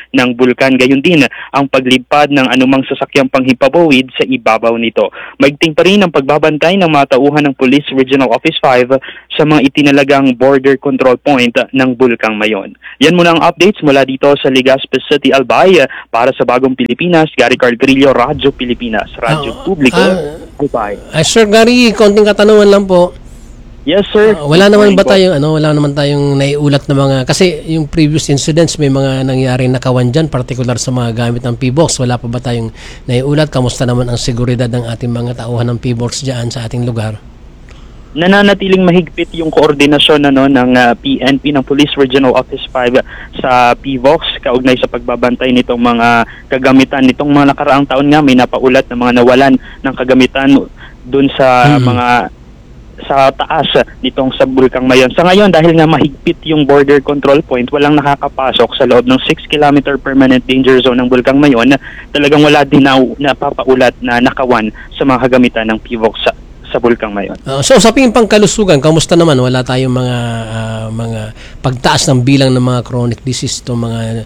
ng bulkan. Gayon din ang paglipad ng anumang sasakyang panghimpapawid sa ibabaw nito. Maigting pa rin ang pagbabantay ng mga tauhan ng Police Regional Office five sa mga itinalagang border control point ng bulkang Mayon. Yan muna ang updates mula dito sa Legazpi City, Albay. Para sa Bagong Pilipinas, Gary Cargrillo, Radyo Pilipinas, Radyo Uh, Publiko, uh, Albay. Uh, Sir Gary, konting katanungan lang po. Yes, sir. Uh, wala naman ba tayong ano, wala naman tayong naiulat na mga kasi yung previous incidents may mga nangyaring nakawan diyan, particular sa mga gamit ng P-box. Wala pa ba tayong naiulat? Kamusta naman ang seguridad ng ating mga tauhan ng P-box diyan sa ating lugar? Nananatiling mahigpit yung koordinasyon ano, ng uh, P N P ng Police Regional Office five sa P-box kaugnay sa pagbabantay nitong mga kagamitan. Nitong mga nakaraang taon nga may napaulat na mga nawalan ng kagamitan dun sa hmm. mga sa taas nitong sa Bulkang Mayon. Sa ngayon, dahil nga mahigpit yung border control point, walang nakakapasok sa loob ng six kilometer permanent danger zone ng Bulkang Mayon. Talagang wala din na napapaulat na nakawan sa mga kagamitan ng P-box sa, sa Bulkang Mayon. Uh, so sa ping pangkalusugan, kamusta naman? Wala tayong mga uh, mga pagtaas ng bilang ng mga chronic disease to mga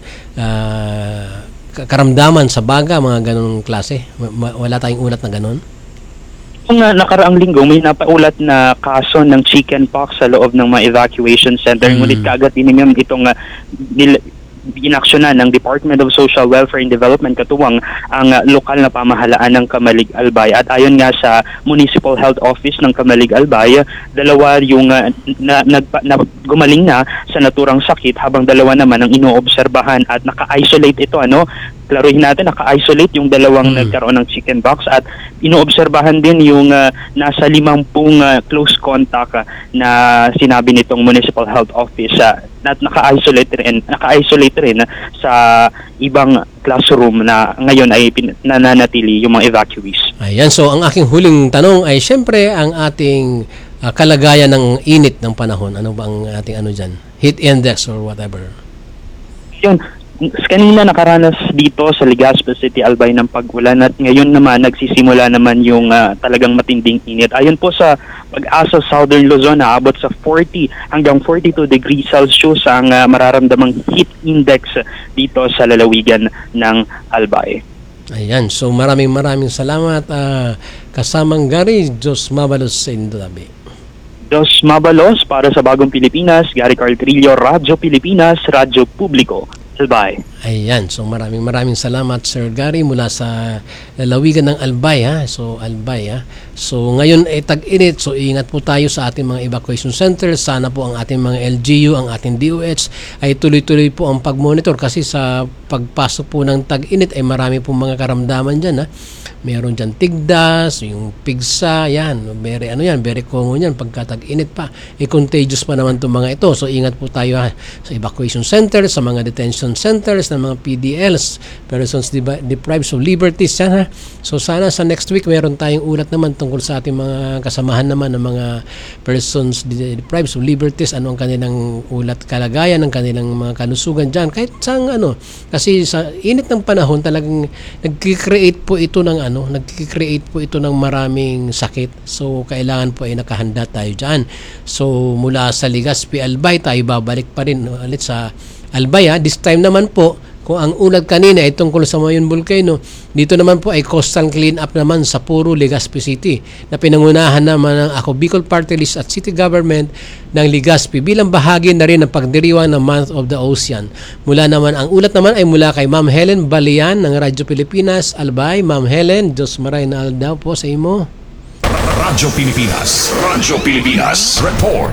uh, karamdaman sa baga, mga ganung klase? Wala tayong ulat na ganun? Kung uh, nakaraang linggo, may napaulat na kaso ng chickenpox sa loob ng mga evacuation center. Mm. Ngunit kaagad din itong uh, nil- inaksyonan ng Department of Social Welfare and Development katuwang ang uh, lokal na pamahalaan ng Kamalig Albay. At ayon nga sa Municipal Health Office ng Kamalig Albay, dalawa yung uh, na, na, na, gumaling na sa naturang sakit habang dalawa naman ang inoobserbahan at naka-isolate ito. Ano? Klaruhin natin, naka-isolate yung dalawang hmm. nagkaroon ng chickenpox at inoobserbahan din yung uh, nasa limampung uh, close contact uh, na sinabi nitong Municipal Health Office uh, at naka-isolate rin, naka-isolate rin uh, sa ibang classroom na ngayon ay pin- nananatili yung mga evacuees. Ayan, so ang aking huling tanong ay syempre ang ating uh, kalagayan ng init ng panahon. Ano ba ang ating ano dyan? Heat index or whatever? Yun. Kanina nakaranas dito sa Legazpi City, Albay ng pag-ulan at ngayon naman nagsisimula naman yung uh, talagang matinding init. Ayon po sa Pag-asa Southern Luzon, naabot sa forty hanggang forty-two degrees Celsius ang uh, mararamdamang heat index dito sa lalawigan ng Albay. Ayan, so maraming maraming salamat uh, kasamang Gary, Diyos mabalos sa Indodabi. Diyos mabalos para sa Bagong Pilipinas, Gary Cargrillo, Radyo Pilipinas, Radyo Publiko. Albay. Ayan, so maraming maraming salamat Sir Gary mula sa lalawigan ng Albay ha. So Albay ha. So ngayon ay tag-init, so ingat po tayo sa ating mga evacuation centers. Sana po ang ating mga L G U, ang ating D O H ay tuloy-tuloy po ang pag-monitor kasi sa pagpasok po ng tag-init ay marami pong mga karamdaman diyan ha. Meron diyan tigdas, yung pigsa, yan, very ano yan, very common yan pagka tag-init pa. E contagious pa naman itong mga ito. So ingat po tayo ha, sa evacuation centers, sa mga detention centers ng mga P D Ls, persons deprived of liberties yan ha. So sana sa next week meron tayong ulat naman tungkol sa ating mga kasamahan naman ng mga persons deprived of liberties, ano ang kanilang ulat kalagayan, ng kanilang mga kalusugan dyan, kahit saan ano. Kasi sa init ng panahon talagang nag-create po ito ng ano, nag-create po ito ng maraming sakit. So kailangan po ay nakahanda tayo dyan. So mula sa Legazpi Albay tayo babalik pa rin ulit sa Albay ha. This time naman po, kung ang ulat kanina ay tungkol sa Mayon Volcano, dito naman po ay coastal clean up naman sa puro Legazpi City na pinangunahan naman ng Ako Bicol Party List at City Government ng Legazpi bilang bahagi na rin ng pagdiriwang ng Month of the Ocean. Mula naman, ang ulat naman ay mula kay Ma'am Helen Balian ng Radyo Pilipinas, Albay. Ma'am Helen, Diyos maray na aldaw po sa imo. Radyo Pilipinas, Radyo Pilipinas, Report.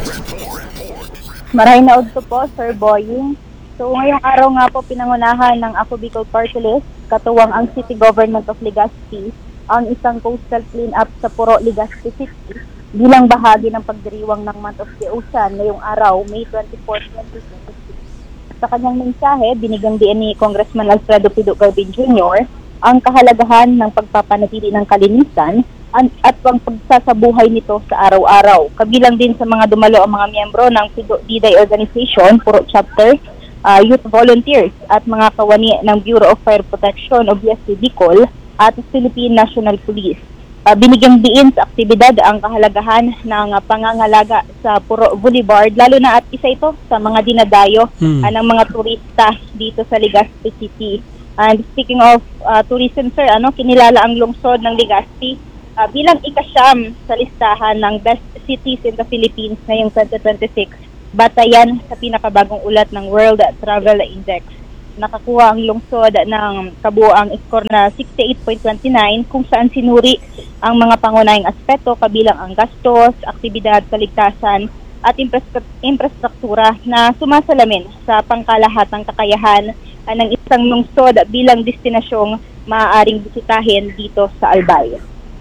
Maray na udto po, Sir Boying. So ngayong araw nga po pinangunahan ng Ako Bicol Party List, katuwang ang City Government of Legazpi, ang isang coastal clean-up sa Puro, Legazpi City bilang bahagi ng pagdiriwang ng Month of the Ocean ngayong araw, May twenty-fourth, twenty twenty-six. Sa kanyang mensahe, binigang din ni Congressman Alfredo Pido Garbin Junior ang kahalagahan ng pagpapanatili ng kalinisan at ang pagsasabuhay nito sa araw-araw. Kabilang din sa mga dumalo ang mga miyembro ng Pido Diday Organization, Puro Chapter, Uh, youth volunteers at mga kawani ng Bureau of Fire Protection o B S P Bicol at Philippine National Police. Uh, binigyang diin sa aktibidad ang kahalagahan ng uh, pangangalaga sa Puro Boulevard, lalo na at isa ito sa mga dinadayo Hmm. uh, ng mga turista dito sa Legazpi City. And speaking of uh, tourism, sir, ano, kinilala ang lungsod ng Legazpi uh, bilang ikasyam sa listahan ng best cities in the Philippines ngayong twenty twenty-six, batayan sa pinakabagong ulat ng World Travel Index. Nakakuha ang lungsod ng kabuoang score na sixty-eight point two nine, kung saan sinuri ang mga pangunahing aspeto kabilang ang gastos, aktibidad, kaligtasan at infrastru- infrastruktura na sumasalamin sa pangkalahatang kakayahan uh, ng isang lungsod bilang destinasyong maaaring bisitahin dito sa Albay.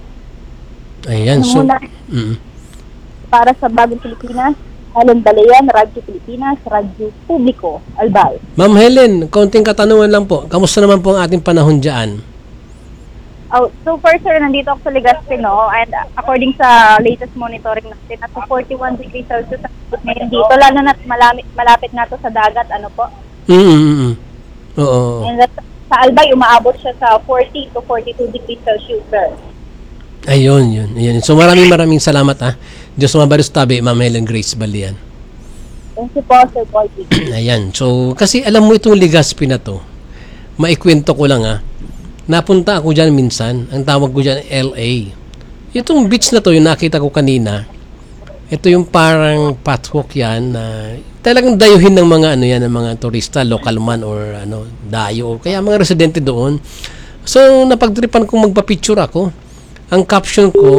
Ayan, Ano so... muna? Mm. Para sa Bagong Pilipinas, Helen Balayan, Radyo Pilipinas, Radyo Publiko, Albay. Ma'am Helen, konting katanungan lang po. Kamusta naman po ang ating panahon dyan? Oh, so far, sir, nandito ako sa Legazpi, no? And uh, according sa latest monitoring natin, at forty-one degrees Celsius ang abot ngayon dito, lalo na malapit, malapit na to sa dagat, ano po? Mm-hmm. Oo. And that, sa Albay, umaabot siya sa forty to forty-two degrees Celsius, sir. Ayun, yun, yun. So maraming maraming salamat ah. Diyos mabaros tabi, Ma'am Helen Grace Balian. Thank you po, Sir Boy. Ayan. So, kasi alam mo itong Legazpi na to, maikwento ko lang ah. Napunta ako dyan minsan, ang tawag ko dyan L A. Itong beach na to, yung nakita ko kanina, ito yung parang pathwalk yan na talagang dayuhin ng mga ano yan, ng mga turista, local man or ano, dayo, kaya mga residente doon. So, napagtripan kong magpa-picture ako. Ang caption ko,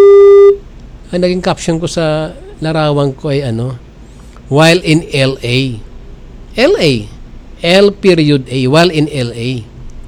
ang naging caption ko sa larawan ko ay ano, while in L A. L A. L period A. While in L A.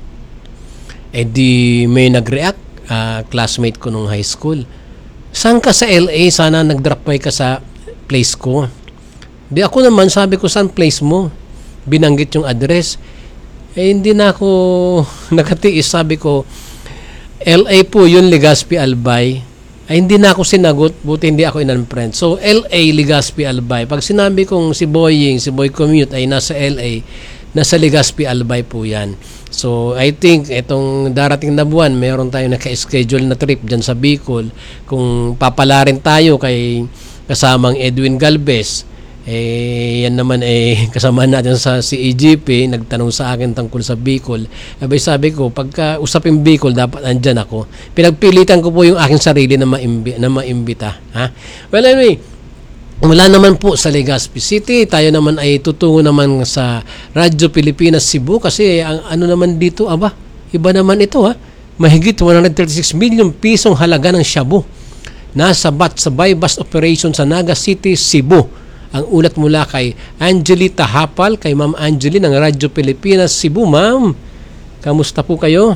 Eh di may nag-react, uh, classmate ko nung high school. Saan ka sa L A? Sana nag-drop by ka sa place ko. Di ako naman, sabi ko, saan place mo? Binanggit yung address. Eh hindi na ako nakatiis. Sabi ko, L A po yun, Legazpi, Albay. Ay hindi na ako sinagot, buti hindi ako in-unfriend. So L A, Legazpi, Albay. Pag sinabi kong si Boying, si Boy Commute ay nasa L A, nasa Legazpi, Albay po yan. So I think itong darating na buwan, meron tayong naka-schedule na trip dyan sa Bicol. Kung papalarin tayo kay kasamang Edwin Galvez, eh yan naman eh kasama natin sa C E G P, nagtanong sa akin tungkol sa Bicol. Abay sabi ko, pagka usapin Bicol dapat andyan ako. Pinagpilitan ko po yung aking sarili na maimbi, na maimbita, ha? Well anyway, wala naman po sa Legazpi City. Tayo naman ay tutungo naman sa Radyo Pilipinas Cebu kasi ang ano naman dito, aba, iba naman ito ha. Mahigit one hundred thirty-six million pisong halaga ng shabu. Nasa bat sa buy-bust operation sa Naga City, Cebu. Ang ulat mula kay Angelita Hapal, kay Ma'am Angeli ng Radyo Pilipinas Cebu. Ma'am, kamusta po kayo?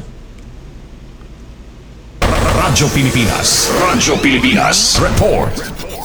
Radyo Pilipinas. Radyo Pilipinas. Report.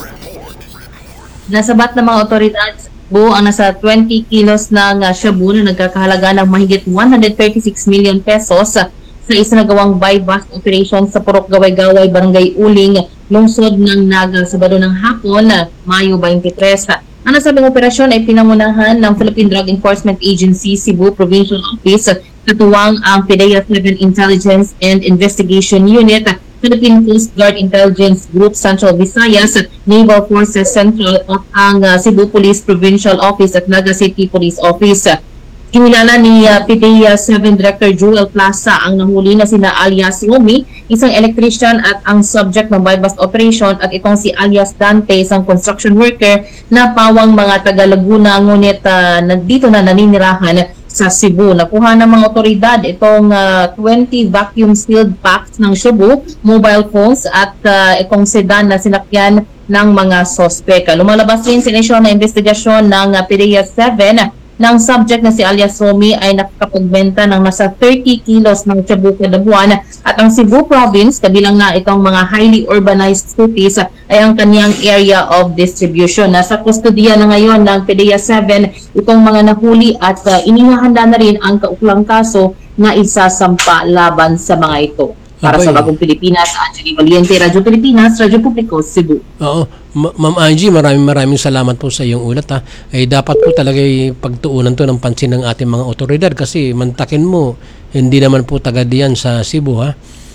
Nasabat ng mga otoridad sa Cebu ang nasa twenty kilos ng uh, shabu na nagkakahalaga ng mahigit one hundred thirty-six million pesos uh, sa isinagawang buy-bust operation sa Purok Gaway-Gaway, Barangay Uling, lungsod ng Naga, Sabado ng hapon, uh, Mayo twenty-three. Ang nasabing operasyon ay pinangunahan ng Philippine Drug Enforcement Agency Cebu Provincial Office, katuwang ang PDEA seven Intelligence and Investigation Unit, Philippine Coast Guard Intelligence Group Central Visayas, Naval Forces Central at ang uh, Cebu Police Provincial Office at Naga City Police Office. Kinilala ni uh, PDEA seven Director Joel Plaza ang nahuli na sina alias Romy, isang electrician at ang subject ng buy-bust operation, at itong si alias Dante, isang construction worker na pawang mga taga Laguna, ngunit uh, dito na naninirahan sa Cebu. Nakuha ng mga otoridad itong uh, twenty vacuum sealed packs ng shabu, mobile phones at uh, itong sedan na sinakyan ng mga sospek. Lumalabas rin sa inisyon na investigasyon ng uh, PDEA seven ng subject na si alias Romy ay nakakapagbenta ng nasa thirty kilos ng shabu kada buwan, at ang Cebu Province, kabilang na itong mga highly urbanized cities, ay ang kanyang area of distribution. Nasa kustodiya na ngayon ng PDEA seven itong mga nahuli at uh, inihahanda na rin ang kauklang kaso na isasampa laban sa mga ito. Para Abay. Sa Bagong Pilipinas, Angeli Valiente, Radyo Pilipinas, Radyo Publiko, Cebu. Oo. Ma- Ma'am Angie, maraming maraming salamat po sa iyong ulat ha. Ay dapat po talaga pagtuunan to ng pansin ng ating mga otoridad kasi mantakin mo, hindi naman po taga diyan sa Cebu ha.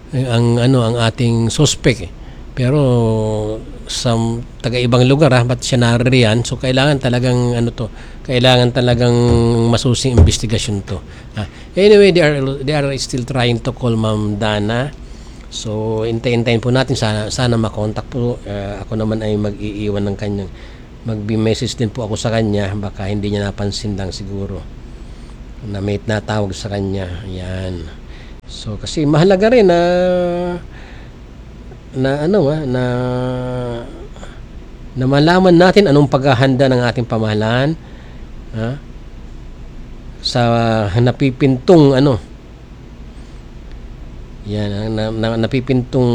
ang ano ang ating suspect eh. Pero sa taga-ibang lugar ah, ba't siya naririyan? So kailangan talagang ano to, kailangan talagang masusing investigasyon to. Ah, anyway, they are they are still trying to call Ma'am Dana. So intay-intayin po natin, sana sana makontak po. Uh, ako naman ay mag-iiwan ng kanyang mag-message din po ako sa kanya, baka hindi niya napansin lang siguro na may natawag sa kanya. Yan. So kasi mahalaga rin na na ano ah, na na malaman natin anong paghahanda ng ating pamahalaan ha, sa napipintong ano yan na, na, napipintong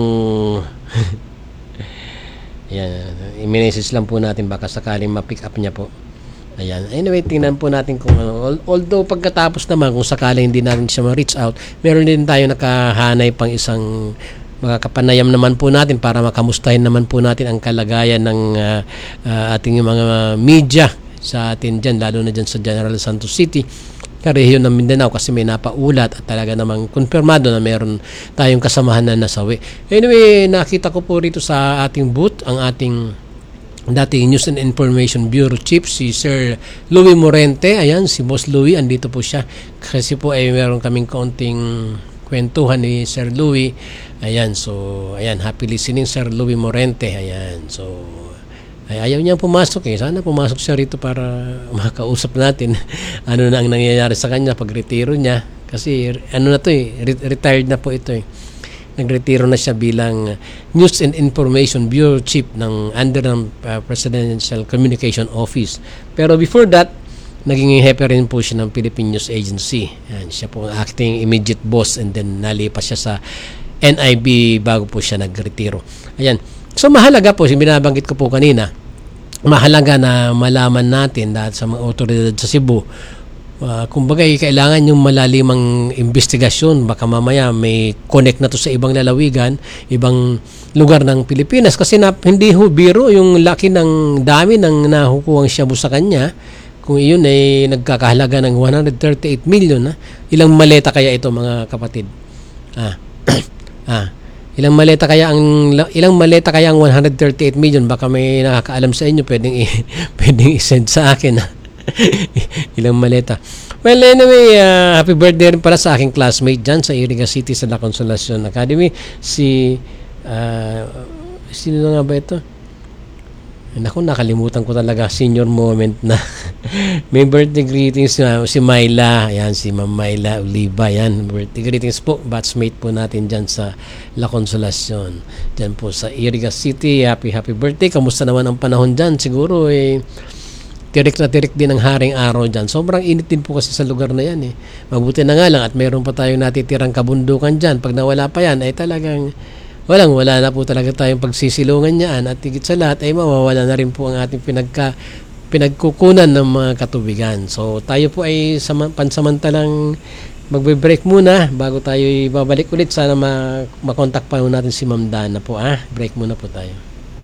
yan, i-message lang po natin baka sakaling ma-pick up niya po. Ayan. Anyway, tingnan po natin kung ano. Although pagkatapos naman kung sakaling hindi natin siya ma-reach out, meron din tayo nakahanay pang isang makakapanayam naman po natin para makamustahin naman po natin ang kalagayan ng uh, uh, ating mga media sa atin dyan, lalo na dyan sa General Santos City, karehiyon ng Mindanao, kasi may napaulat at talaga namang konfirmado na meron tayong kasamahan na nasawi. Anyway, nakita ko po rito sa ating booth ang ating dating News and Information Bureau Chief, si Sir Louie Morente. Ayan, si Boss Louie, andito po siya kasi po ay meron kaming kaunting kwentuhan ni Sir Louie. Ayan, so ayan, happy listening Sir Louie Morente. Ayan, so ay ayaw niya pumasok eh. Sana pumasok siya rito para makausap natin ano na ang nangyayari sa kanya pag retiro niya, kasi ano na to eh, retired na po ito eh. Nagretiro na siya bilang News and Information Bureau Chief ng under ng uh, Presidential Communication Office. Pero before that, naging hepe rin po siya ng Philippine News Agency. Yan, siya po ang acting immediate boss, and then nalipas siya sa N I B bago po siya nagretiro. Ayan. So mahalaga po, binabanggit ko po kanina, mahalaga na malaman natin dahil sa mga otoridad sa Cebu, uh, kumbaga kailangan yung malalimang investigasyon. Baka mamaya may connect na to sa ibang lalawigan, ibang lugar ng Pilipinas, kasi na, hindi ho biro yung laki ng dami ng nahukuhang shabu sa kanya. Kung iyon ay nagkakahalaga ng one hundred thirty-eight million, ha? Ilang maleta kaya ito, mga kapatid? Ah. ah. Ilang maleta kaya ang ilang maleta kaya ang one hundred thirty-eight million? Baka may nakakaalam sa inyo, pwedeng i- pwedeng i-send sa akin. Ilang maleta. Well, anyway, uh, happy birthday rin pala sa aking classmate dyan sa Iriga City sa La Consolacion Academy, si uh, sino nga ba ito? Naku, nakalimutan ko talaga, senior moment na. May birthday greetings na si Myla. Ayan, si Ma'am Myla Oliva. Ayan, birthday greetings po. Batchmate po natin dyan sa La Consolacion. Dyan po sa Iriga City. Happy, happy birthday. Kamusta naman ang panahon dyan? Siguro eh, tirik na tirik din ang haring araw dyan. Sobrang init din po kasi sa lugar na yan eh. Mabuti na nga lang at meron pa tayong natitirang kabundukan dyan. Pag nawala pa yan, ay talagang walang wala na po talaga tayong pagsisilungan niyan, at higit sa lahat ay mawawala na rin po ang ating pinagka, pinagkukunan ng mga katubigan. So tayo po ay sama, pansamantalang magbe-break muna bago tayo babalik ulit. Sana ma- makontak pa natin si Ma'am Dana po. Ah, break muna po tayo.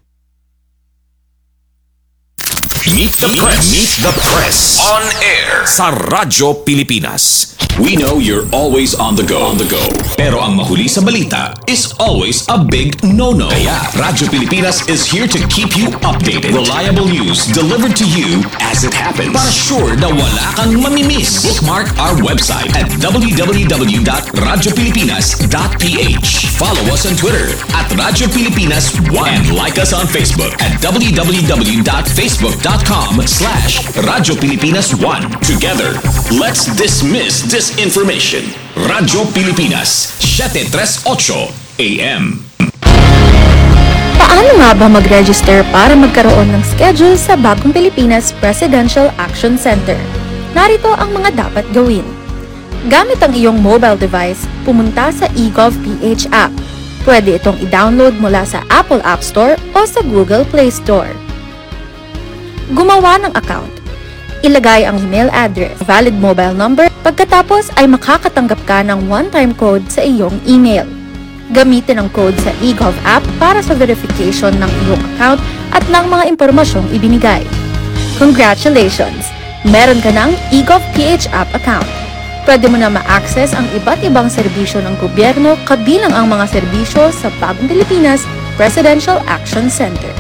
Meet the press. Meet the press on air sa Radyo Pilipinas. We know you're always on the go. On the go. Pero ang mahuli sa balita is always a big no-no. Kaya Radyo Pilipinas is here to keep you updated. Reliable news delivered to you as it happens. Para sure na wala kang mamimiss. Bookmark our website at w w w dot radyo pilipinas dot p h. Follow us on Twitter at Radyo Pilipinas one and like us on Facebook at w w w dot facebook dot com slash Radyo Pilipinas one. Together, let's dismiss disinformation. Radyo Pilipinas, seven thirty-eight A M. Paano nga ba mag-register para magkaroon ng schedule sa Bagong Pilipinas Presidential Action Center? Narito ang mga dapat gawin. Gamit ang iyong mobile device, pumunta sa eGovPH app. Pwede itong i-download mula sa Apple App Store o sa Google Play Store. Gumawa ng account. Ilagay ang email address, valid mobile number, pagkatapos ay makakatanggap ka ng one-time code sa iyong email. Gamitin ang code sa eGov app para sa verification ng iyong account at ng mga impormasyong ibinigay. Congratulations! Meron ka ng eGovPH app account. pwede mo na ma-access ang iba't ibang serbisyo ng gobyerno kabilang ang mga serbisyo sa Bagong Pilipinas Presidential Action Center.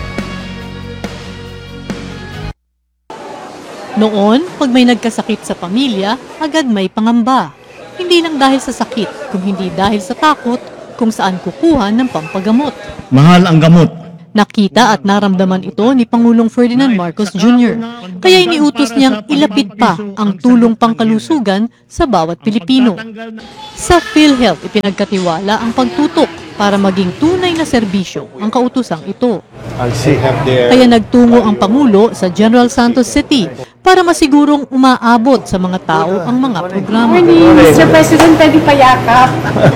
Noon, pag may nagkasakit sa pamilya, agad may pangamba. Hindi lang dahil sa sakit, kung hindi dahil sa takot kung saan kukuha ng pampagamot. Mahal ang gamot. Nakita at naramdaman ito ni Pangulong Ferdinand Marcos Junior Kaya iniutos niyang ilapit pa ang tulong pangkalusugan sa bawat Pilipino. Sa PhilHealth, ipinagkatiwala ang pagtutok para maging tunay na serbisyo ang kautusang ito. Kaya nagtungo ang Pangulo sa General Santos City para masigurong umaabot sa mga tao ang mga programa. mister President, pwede pa yakap.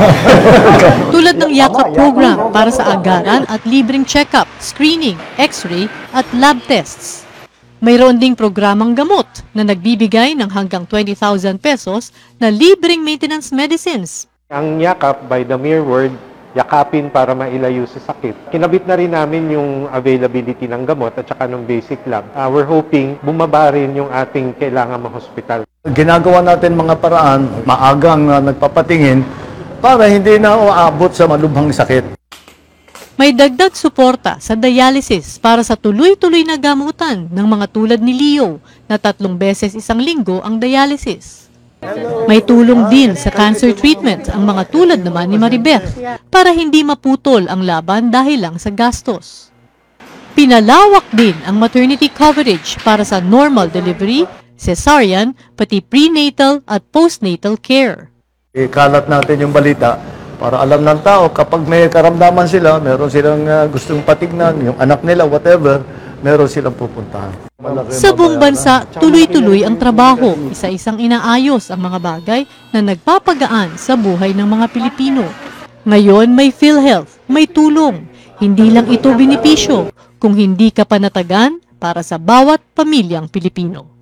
Tulad ng yakap program para sa agaran at libreng check-up, screening, x-ray at lab tests. Mayroon ding programang gamot na nagbibigay ng hanggang twenty thousand pesos na libreng maintenance medicines. Ang yakap, by the mere word, yakapin para mailayo sa sakit. Kinabit na rin namin yung availability ng gamot at saka ng basic lang. Uh, we're hoping bumaba rin yung ating kailangan ma-hospital. Ginagawa natin mga paraan, maagang uh, nagpapatingin para hindi na uabot sa malubhang sakit. May dagdag suporta sa dialysis para sa tuloy-tuloy na gamutan ng mga tulad ni Leo na tatlong beses isang linggo ang dialysis. May tulong din sa cancer treatment ang mga tulad naman ni Maribeth para hindi maputol ang laban dahil lang sa gastos. Pinalawak din ang maternity coverage para sa normal delivery, cesarean, pati prenatal at postnatal care. Ikalat natin yung balita para alam ng tao kapag may karamdaman sila, meron silang uh, gustong patignan, yung anak nila, whatever, meron silang pupuntahan. Sa buong bansa, tuloy-tuloy ang trabaho, isa-isang inaayos ang mga bagay na nagpapagaan sa buhay ng mga Pilipino. Ngayon may PhilHealth, may tulong. Hindi lang ito benepisyo, kung hindi ka panatagan para sa bawat pamilyang Pilipino.